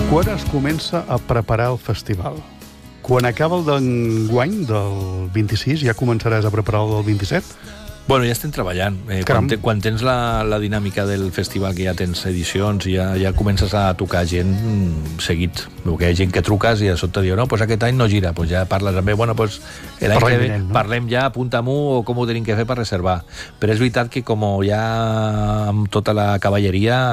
Quan es comença a preparar el festival? Quan acaba el d'enguany, del 26, ja començaràs a preparar el del 27? Bueno, ja estem treballant. Quan tens la dinàmica del festival, que ja tens edicions i ja comences a tocar gent seguit. Perquè hi ha gent que truques i de sobte diu, no, pues aquest any no gira, pues ja parles amb ell, bueno, pues l'any que ve parlem ja, apunta-m'ho o com ho tenim que fer per reservar. Però és veritat que com ja amb tota la cavalleria